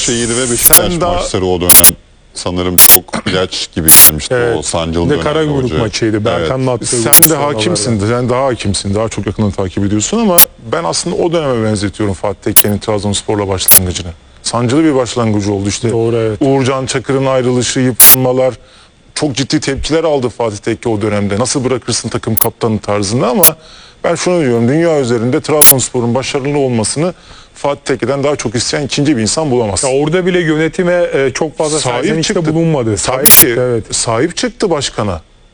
Başakşehir ve Beşiktaş maçları o dönem sanırım çok ilaç gibi gelmişti, Evet. o sancılı Bir de dönemde Karagümrük hoca. maçıydı. Berkan'ın attığı Sen de hakimsin, sen daha hakimsin, daha çok yakından takip ediyorsun ama ben aslında o döneme benzetiyorum Fatih Tekke'nin Trabzonspor'la başlangıcını. Sancılı bir başlangıcı oldu işte. Doğru, evet. Uğurcan Çakır'ın ayrılışı, yıpranmalar, çok ciddi tepkiler aldı Fatih Tekke o dönemde. Nasıl bırakırsın takım kaptanı tarzında, ama ben şunu diyorum, dünya üzerinde Trabzonspor'un başarılı olmasını Fatih Tekke'den daha çok isteyen ikinci bir insan bulamaz. Ya orada bile yönetime çok fazla serzenişte bulunmadı. Tabii ki Evet. sahip çıktı başkana.